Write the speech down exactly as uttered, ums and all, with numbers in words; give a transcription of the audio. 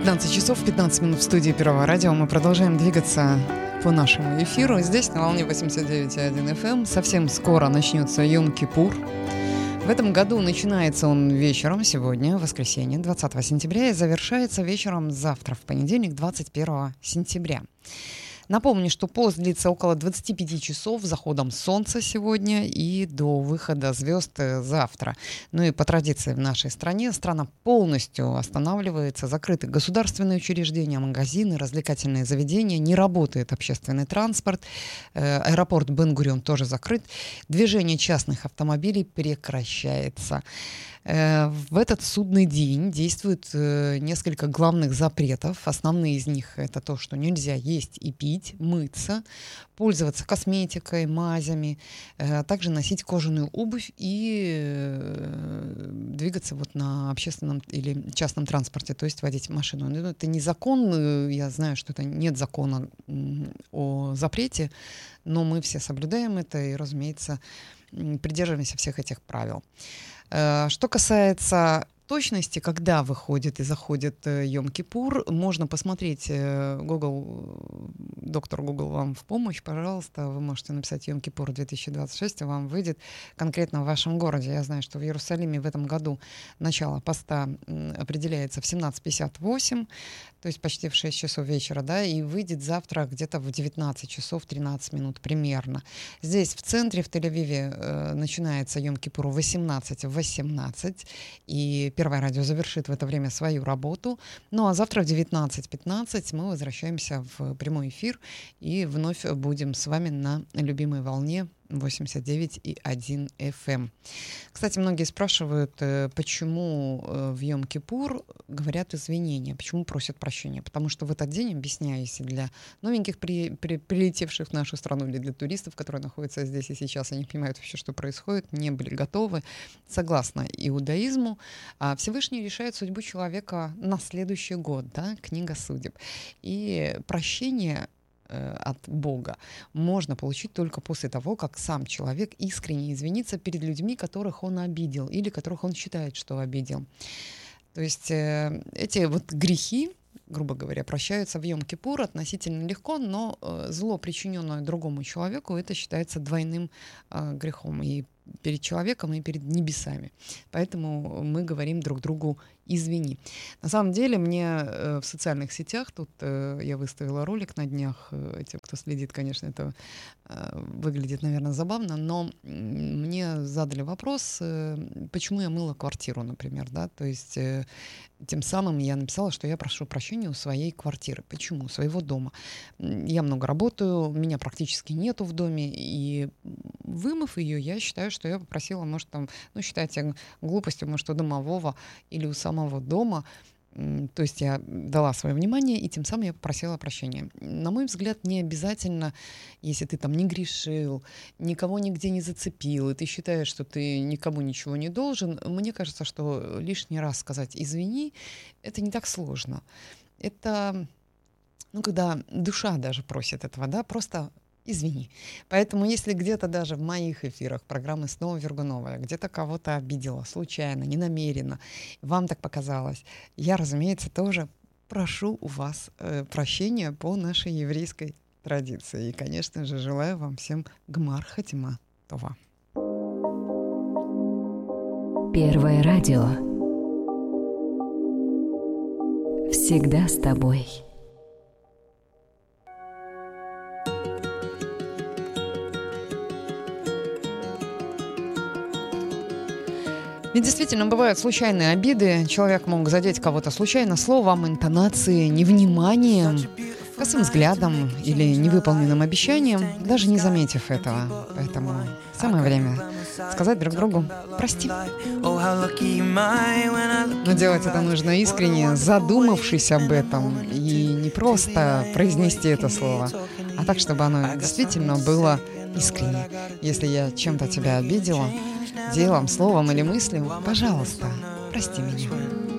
пятнадцать часов пятнадцать минут в студии Первого радио. Мы продолжаем двигаться по нашему эфиру. Здесь на волне восемьдесят девять и один эф эм. Совсем скоро начнется Йом-Кипур. В этом году начинается он вечером сегодня, воскресенье, двадцатого сентября, и завершается вечером завтра, в понедельник, двадцать первого сентября. Напомню, что пост длится около двадцати пяти часов с заходом солнца сегодня и до выхода звезд завтра. Ну и по традиции в нашей стране страна полностью останавливается, закрыты государственные учреждения, магазины, развлекательные заведения, не работает общественный транспорт, аэропорт Бен-Гурион тоже закрыт, движение частных автомобилей прекращается. В этот судный день действует несколько главных запретов. Основные из них — это то, что нельзя есть и пить, мыться, пользоваться косметикой, мазями, а также носить кожаную обувь и двигаться вот на общественном или частном транспорте, то есть водить машину. Это не закон, я знаю, что это нет закона о запрете, но мы все соблюдаем это и, разумеется, придерживаемся всех этих правил. Что касается точности, когда выходит и заходит Йом-Кипур, можно посмотреть Google, доктор Google вам в помощь, пожалуйста. Вы можете написать Йом-Кипур две тысячи двадцать шесть, и вам выйдет конкретно в вашем городе. Я знаю, что в Иерусалиме в этом году начало поста определяется в семнадцать пятьдесят восемь, то есть почти в шесть часов вечера, да, и выйдет завтра где-то в девятнадцать часов тринадцать минут примерно. Здесь, в центре, в Тель-Авиве, э, начинается Йом-Кипур в восемнадцать восемнадцать, и Первое радио завершит в это время свою работу. Ну а завтра в девятнадцать пятнадцать мы возвращаемся в прямой эфир и вновь будем с вами на любимой волне восемьдесят девять и один эф эм. Кстати, многие спрашивают, почему в Йом-Кипур говорят извинения, почему просят прощения. Потому что в этот день, объясняюсь, для новеньких, при, при, прилетевших в нашу страну, или для туристов, которые находятся здесь и сейчас, они понимают вообще, что происходит, не были готовы. Согласно иудаизму, Всевышний решает судьбу человека на следующий год, да, книга судеб. И прощение от Бога можно получить только после того, как сам человек искренне извинится перед людьми, которых он обидел или которых он считает, что обидел. То есть э, эти вот грехи, грубо говоря, прощаются в Йом-Кипур относительно легко, но э, зло, причиненное другому человеку, это считается двойным э, грехом и перед человеком, и перед небесами. Поэтому мы говорим друг другу «извини». На самом деле мне э, в социальных сетях, тут э, я выставила ролик на днях, э, тем, кто следит, конечно, это э, выглядит, наверное, забавно, но мне задали вопрос, э, почему я мыла квартиру, например, да, то есть э, тем самым я написала, что я прошу прощения у своей квартиры. Почему? Своего дома. Я много работаю, меня практически нету в доме, и вымыв ее, я считаю, что я попросила, может, там, ну, считайте глупостью, может, у домового или у самого дома. То есть я дала свое внимание, и тем самым я попросила прощения. На мой взгляд, не обязательно, если ты там не грешил, никого нигде не зацепил, и ты считаешь, что ты никому ничего не должен, мне кажется, что лишний раз сказать «извини» — это не так сложно. Это, ну, когда душа даже просит этого, да, просто извини. Поэтому если где-то даже в моих эфирах программы «Снова Вергунова» где-то кого-то обидела случайно, ненамеренно, вам так показалось, я, разумеется, тоже прошу у вас э, прощения по нашей еврейской традиции. И, конечно же, желаю вам всем гмар хатима това. Первое радио. Всегда с тобой. Ведь действительно бывают случайные обиды. Человек мог задеть кого-то случайно словом, интонацией, невниманием, косым взглядом или невыполненным обещанием, даже не заметив этого. Поэтому самое время сказать друг другу «прости». Но делать это нужно искренне, задумавшись об этом, и не просто произнести это слово, а так, чтобы оно действительно было искренне. Если я чем-то тебя обидела, делом, словом или мыслью, пожалуйста, прости меня.